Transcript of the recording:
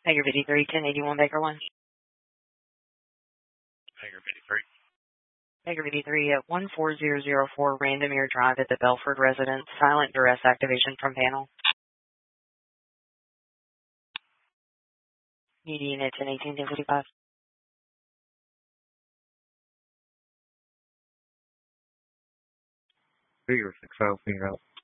Hager 53, 1081 Baker 1. Hager 53. Hager 53 at 14004 Randomere Drive at the Belford residence. Silent duress activation from panel. Median at 1018, 1055. Hager 60, out.